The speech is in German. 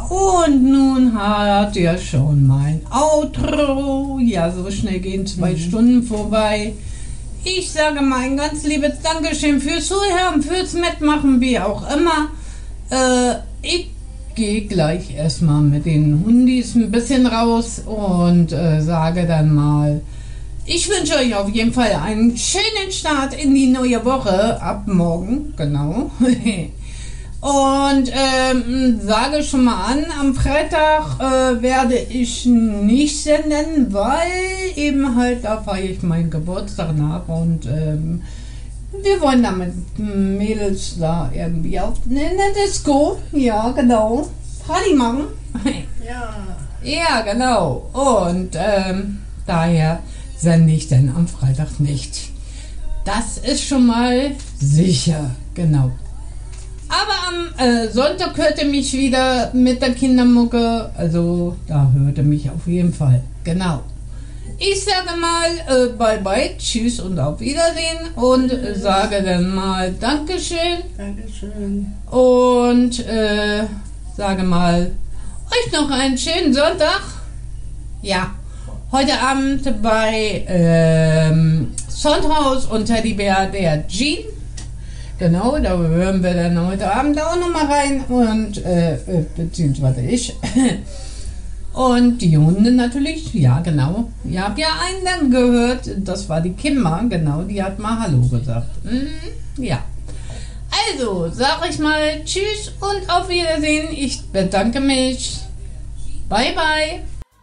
und nun hat ja schon mein Outro. Ja, so schnell gehen 2 Stunden vorbei. Ich sage mal ein ganz liebes Dankeschön fürs Zuhören, fürs Mitmachen, wie auch immer. Ich gehe gleich erstmal mit den Hundis ein bisschen raus und sage dann mal, ich wünsche euch auf jeden Fall einen schönen Start in die neue Woche, ab morgen, genau. Und sage schon mal an, am Freitag werde ich nicht senden, weil eben halt, da feiere ich meinen Geburtstag nach und wir wollen da mit Mädels da irgendwie auf eine Disco, ja genau, Party machen. Ja, genau. Und daher sende ich dann am Freitag nicht. Das ist schon mal sicher, genau. Aber am Sonntag hört ihr mich wieder mit der Kindermucke, also da hört ihr mich auf jeden Fall, genau. Ich sage mal bye bye, tschüss und auf Wiedersehen und sage dann mal Dankeschön. Dankeschön. Und sage mal euch noch einen schönen Sonntag. Ja, heute Abend bei Soundhouse und Teddybär der Jean. Genau, da hören wir dann heute Abend auch nochmal rein und beziehungsweise ich. Und die Hunde natürlich, ja genau. Ihr habt ja einen dann gehört, das war die Kimmer, genau, die hat mal Hallo gesagt. Ja. Also, sag ich mal Tschüss und auf Wiedersehen. Ich bedanke mich. Bye bye.